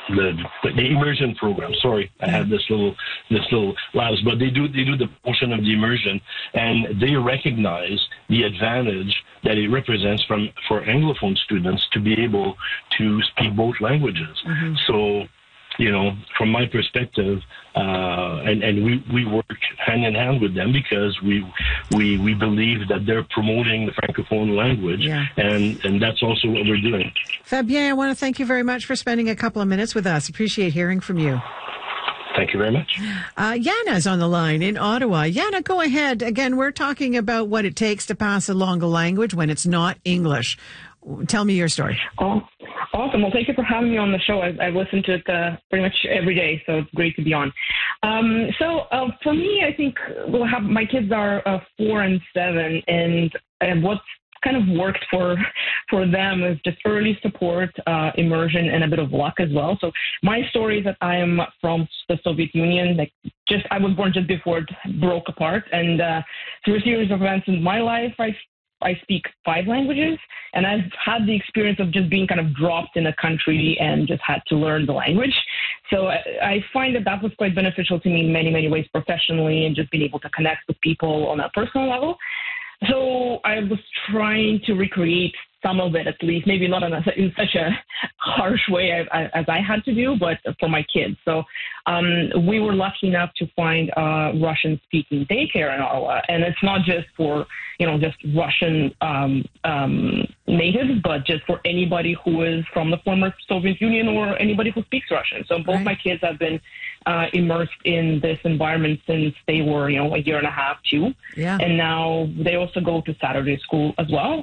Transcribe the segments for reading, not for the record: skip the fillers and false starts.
the immersion program. Sorry, I had this little lapse, but they do the portion of the immersion, and they recognize the advantage that it represents for Anglophone students to be able to speak both languages. Mm-hmm. So, from my perspective, and we work hand in hand with them because we believe that they're promoting the Francophone language, and that's also what we're doing. Fabien, I want to thank you very much for spending a couple of minutes with us. Appreciate hearing from you. Thank you very much. Yana's on the line in Ottawa. Yana, go ahead. Again, we're talking about what it takes to pass along a language when it's not English. Tell me your story. Oh, awesome. Well, thank you for having me on the show. I've listened to it pretty much every day, so it's great to be on. For me, I think my kids are 4 and 7, and what's kind of worked for them is just early support, immersion, and a bit of luck as well. So my story is that I am from the Soviet Union. I was born just before it broke apart, and through a series of events in my life, I speak 5 languages, and I've had the experience of just being kind of dropped in a country and just had to learn the language. So I find that was quite beneficial to me in many, many ways professionally, and just being able to connect with people on a personal level. So I was trying to recreate some of it, at least, maybe not in such a harsh way as I had to do, but for my kids. So we were lucky enough to find a Russian-speaking daycare in Ottawa, and it's not just for just Russian natives, but just for anybody who is from the former Soviet Union or anybody who speaks Russian. So both my kids have been immersed in this environment since they were, a year and a half, 2. Yeah. And now they also go to Saturday school as well.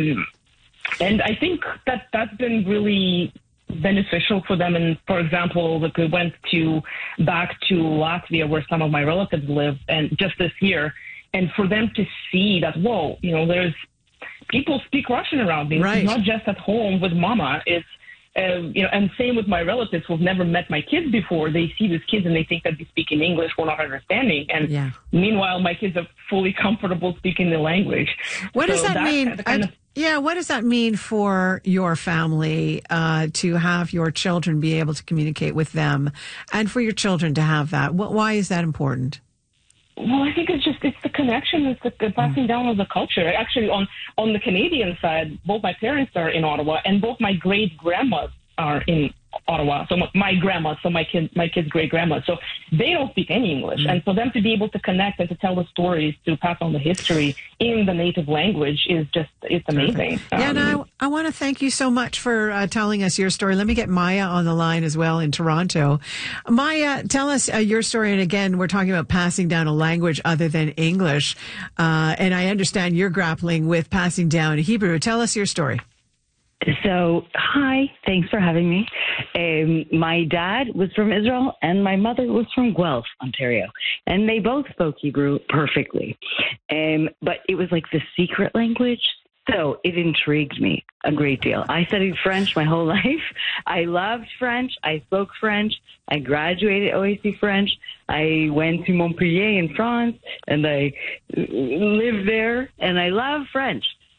And I think that's been really beneficial for them. And for example, we went back to Latvia where some of my relatives live, and just this year, and for them to see that, whoa, there's people speak Russian around me. Right. It's not just at home with mama. It's and same with my relatives who've never met my kids before. They see these kids and they think that they speak in English, we're not understanding. And meanwhile, my kids are fully comfortable speaking the language. What does that mean? What does that mean for your family to have your children be able to communicate with them, and for your children to have that? Why is that important? Well, I think it's the connection, it's the passing down of the culture. Actually, on the Canadian side, both my parents are in Ottawa, and both my great-grandmas are in Ottawa. So my grandma, so my kids' great-grandma. So they don't speak any English. And for them to be able to connect and to tell the stories, to pass on the history in the native language it's amazing. And I want to thank you so much for telling us your story. Let me get Maya on the line as well in Toronto. Maya, tell us your story. And again, we're talking about passing down a language other than English. And I understand you're grappling with passing down Hebrew. Tell us your story. So, hi, thanks for having me. My dad was from Israel and my mother was from Guelph, Ontario. And they both spoke Hebrew perfectly. But it was like the secret language. So it intrigued me a great deal. I studied French my whole life. I loved French. I spoke French. I graduated OAC French. I went to Montpellier in France and I lived there and I love French.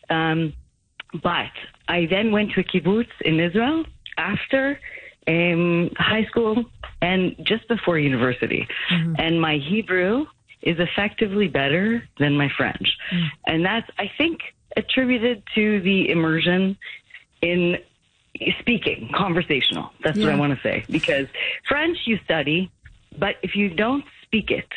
But I then went to a kibbutz in Israel after high school and just before university. Mm-hmm. And my Hebrew is effectively better than my French. Mm-hmm. And that's, I think, attributed to the immersion in speaking, conversational. That's what I want to say. Because French you study, but if you don't speak it,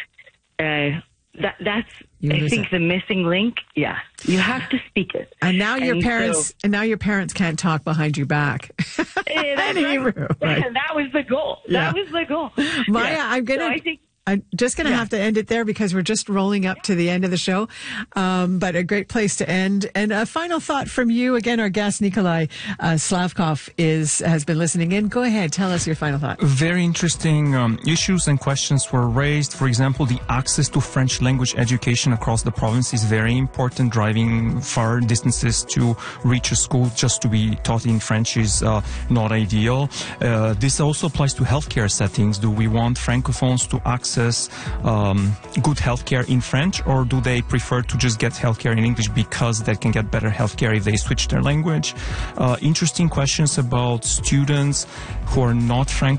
that's I think the missing link. Yeah, you have to speak it. And now your parents can't talk behind your back. That's Hebrew, right. That was the goal. Yeah. That was the goal. Maya, I'm just going to have to end it there because we're just rolling up to the end of the show. But a great place to end. And a final thought from you. Again, our guest, Nikolai Slavkov, has been listening in. Go ahead. Tell us your final thought. Very interesting issues and questions were raised. For example, the access to French language education across the province is very important. Driving far distances to reach a school just to be taught in French is not ideal. This also applies to healthcare settings. Do we want Francophones to access good healthcare in French, or do they prefer to just get healthcare in English because they can get better healthcare if they switch their language? Interesting questions about students who are not Francophone